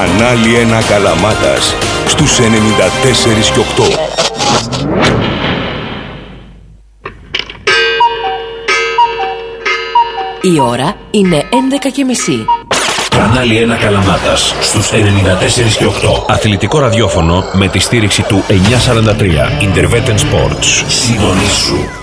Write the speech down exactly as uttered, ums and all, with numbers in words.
Κανάλι ένα Καλαμάτας στους ενενήντα τέσσερα και οκτώ. Η ώρα είναι έντεκα και μισή. Κανάλι ένα Καλαμάτας στους ενενήντα τέσσερα και οκτώ. Αθλητικό ραδιόφωνο με τη στήριξη του εννιακόσια σαράντα τρία. Intervetten Sports. Συντονίσου.